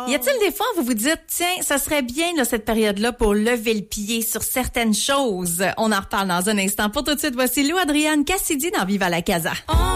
Y a-t-il des fois où vous vous dites, tiens, ça serait bien là, cette période-là pour lever le pied sur certaines choses? On en reparle dans un instant. Pour tout de suite, voici Lou Adrienne Cassidy dans Viva la Casa.